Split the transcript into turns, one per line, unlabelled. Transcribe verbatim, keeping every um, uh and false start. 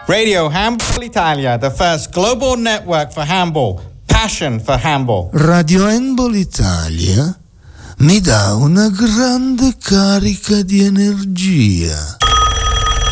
Radio Handball Italia, the first global network for handball. Passion for handball.
Radio Handball Italia mi dà una grande carica di energia.